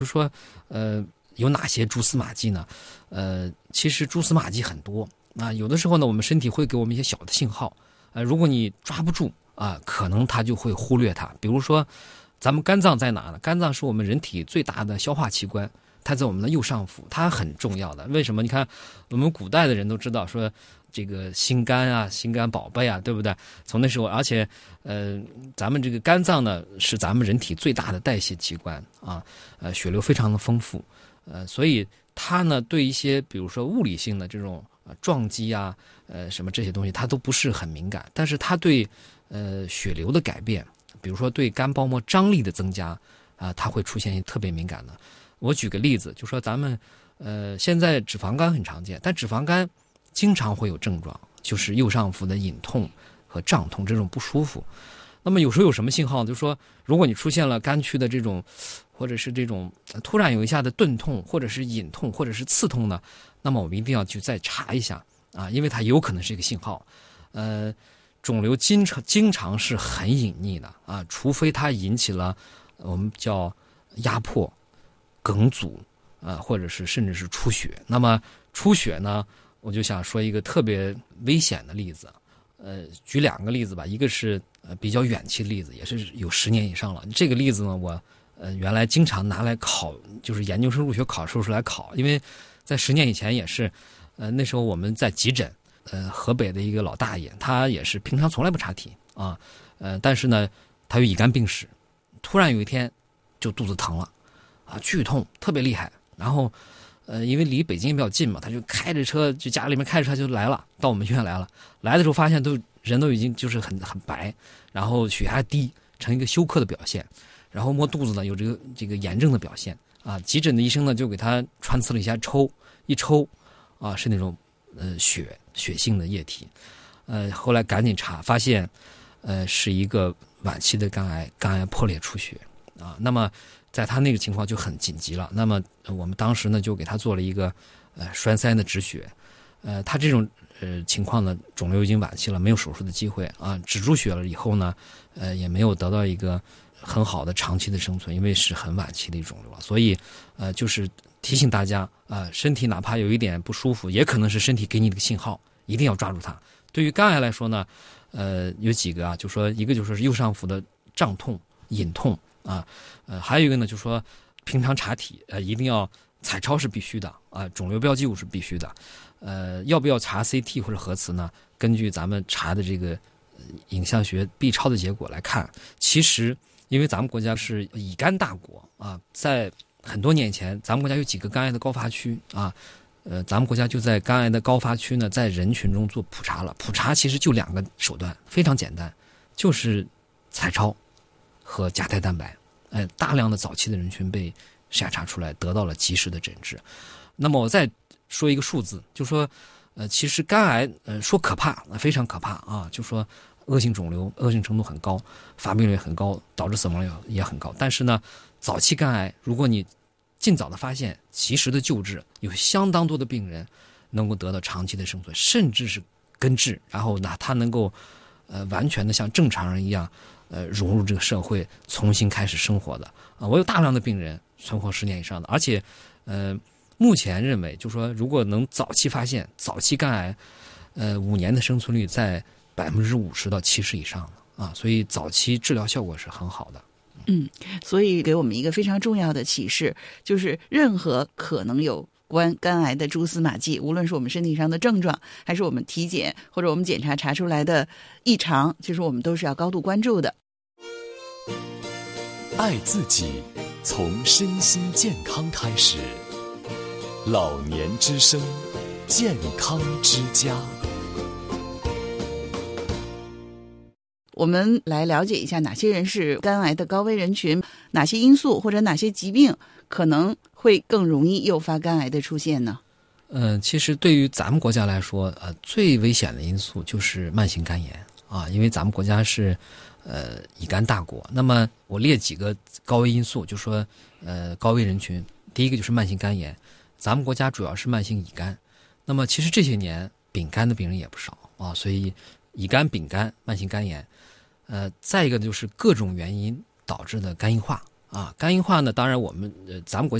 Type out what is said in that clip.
就是说，有哪些蛛丝马迹呢？其实蛛丝马迹很多啊。有的时候呢，我们身体会给我们一些小的信号，如果你抓不住啊，可能它就会忽略它。比如说，咱们肝脏在哪呢？肝脏是我们人体最大的消化器官，它在我们的右上腹，它很重要的。为什么？你看，我们古代的人都知道说，这个心肝啊，心肝宝贝啊，对不对？从那时候，而且，咱们这个肝脏呢，是咱们人体最大的代谢器官啊，血流非常的丰富，所以它呢，对一些比如说物理性的这种撞击啊，什么这些东西，它都不是很敏感。但是它对血流的改变，比如说对肝包膜张力的增加啊，它会出现特别敏感的。我举个例子，就说咱们现在脂肪肝很常见，但脂肪肝经常会有症状，就是右上腹的隐痛和胀痛这种不舒服。那么有时候有什么信号？就是说，如果你出现了肝区的这种，或者是这种突然有一下的钝痛，或者是隐痛，或者是刺痛呢，那么我们一定要去再查一下啊，因为它有可能是一个信号。肿瘤经常是很隐匿的啊，除非它引起了我们叫压迫、梗阻或者是甚至是出血。那么出血呢，我就想说一个特别危险的例子，举两个例子吧。一个是比较远期的例子，也是有10年以上了。这个例子呢，我原来经常拿来考，就是研究生入学考试时候来考，因为在10年以前也是，那时候我们在急诊，河北的一个老大爷，他也是平常从来不查体啊，但是呢，他有乙肝病史，突然有一天就肚子疼了，啊，剧痛特别厉害，然后。因为离北京比较近嘛，他就开着车，就家里面开着车就来了，到我们医院来了。来的时候发现人都已经就是很白，然后血压低，成一个休克的表现。然后摸肚子呢有这个炎症的表现啊。急诊的医生呢就给他穿刺了一下，一抽啊是那种血性的液体。后来赶紧查，发现是一个晚期的肝癌破裂出血啊。那么在他那个情况就很紧急了，那么我们当时呢就给他做了一个栓塞的止血，他这种情况呢肿瘤已经晚期了，没有手术的机会啊，止住血了以后呢，也没有得到一个很好的长期的生存，因为是很晚期的一种肿瘤了，所以就是提醒大家身体哪怕有一点不舒服，也可能是身体给你的信号，一定要抓住它。对于肝癌来说呢，有几个就说一个就说是右上腹的胀痛、隐痛。还有一个呢，就是说平常查体一定要彩超是必须的啊，肿瘤标记物是必须的。要不要查 CT 或者核磁呢？根据咱们查的这个影像学 B 超的结果来看，其实因为咱们国家是乙肝大国啊，在很多年以前，咱们国家有几个肝癌的高发区啊，咱们国家就在肝癌的高发区呢，在人群中做普查了。普查其实就2个手段，非常简单，就是彩超和甲胎蛋白，大量的早期的人群被筛查出来，得到了及时的诊治。那么我再说一个数字，就说，其实肝癌，说可怕，非常可怕啊，就说恶性肿瘤恶性程度很高，发病率很高，导致死亡率也很高。但是呢，早期肝癌如果你尽早的发现，及时的救治，有相当多的病人能够得到长期的生存，甚至是根治，然后呢，他能够完全的像正常人一样。融入这个社会，重新开始生活的啊，我有大量的病人存活10年以上的，而且，目前认为，就说如果能早期发现早期肝癌，5年的生存率在50%到70%以上的啊，所以早期治疗效果是很好的。 所以给我们一个非常重要的启示，就是任何可能有关肝癌的蛛丝马迹，无论是我们身体上的症状，还是我们体检或者我们检查出来的异常，其实我们都是要高度关注的。 爱自己，从身心健康开始。老年之声，健康之家。 我们来了解一下哪些人是肝癌的高危人群，哪些因素或者哪些疾病可能会更容易诱发肝癌的出现呢？ 其实对于咱们国家来说，最危险的因素就是慢性肝炎啊，因为咱们国家是乙肝大国。那么我列几个高危因素，就说高危人群，第一个就是慢性肝炎，咱们国家主要是慢性乙肝。那么其实这些年丙肝的病人也不少啊，所以乙肝、丙肝、慢性肝炎，再一个就是各种原因导致的肝硬化啊，肝硬化呢，当然咱们国